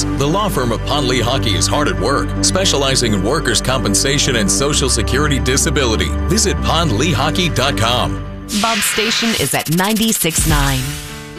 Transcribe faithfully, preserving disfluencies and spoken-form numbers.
business. The law firm of Pond Lehocky is hard at work, specializing in workers' compensation and Social Security disability. Visit pond lehocky dot com. Bob's station is at ninety-six point nine.